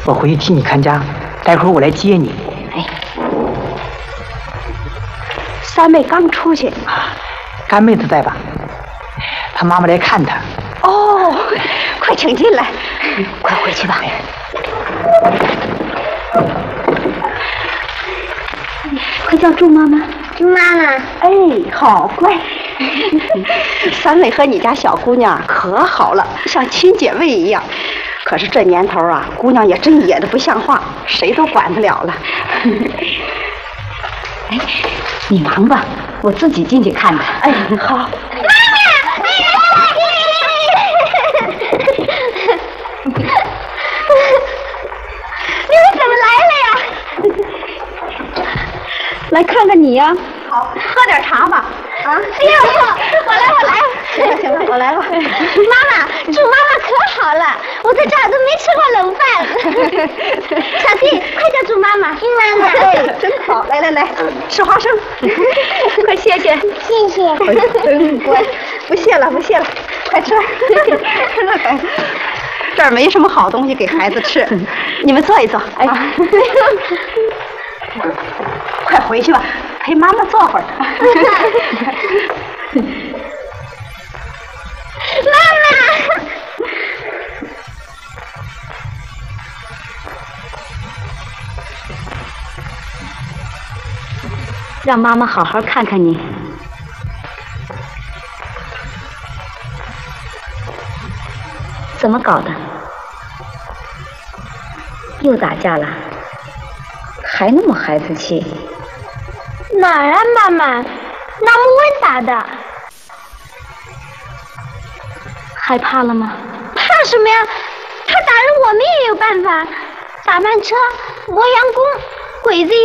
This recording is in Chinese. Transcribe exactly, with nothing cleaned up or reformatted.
我回去替你看家，待会儿我来接你。 哎，三妹刚出去， 干妹子在吧？她妈妈来看她。 哦，快请进来，快回去吧。快叫祝妈妈， 祝妈妈。 哎，好乖。三妹和你家小姑娘可好了，像亲姐妹一样。可是这年头啊，姑娘也真野的不像话，谁都管不了了。哎，你忙吧，我自己进去看看。哎，好。妈妈， 你们怎么来了呀？ 来看看你呀。 好，喝点茶吧。啊，哎呀，我来，我来。 行了，行了，我来吧。 妈妈，祝妈妈可好了，我在这儿都没吃过冷饭。小弟，快叫祝妈妈。祝妈妈， 哎，真好。来来来，吃花生。快谢谢， 谢谢。 真乖，不谢了，不谢了，快吃。这儿没什么好东西给孩子吃，你们坐一坐。哎，快回去吧，陪妈妈坐会儿。 妈妈， 让妈妈好好看看你。怎么搞的？又打架了？还那么孩子气？ 哪儿啊，妈妈？那木温打的。 害怕了吗？ 怕什么呀？他打人，我们也有办法。打慢车，磨洋工，鬼子一